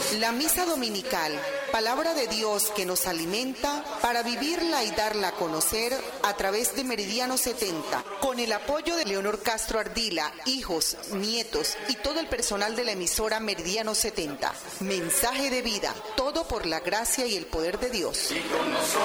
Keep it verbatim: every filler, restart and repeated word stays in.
La misa dominical, palabra de Dios que nos alimenta para vivirla y darla a conocer a través de Meridiano setenta, con el apoyo de Leonor Castro Ardila, hijos, nietos y todo el personal de la emisora Meridiano setenta. Mensaje de vida, todo por la gracia y el poder de Dios.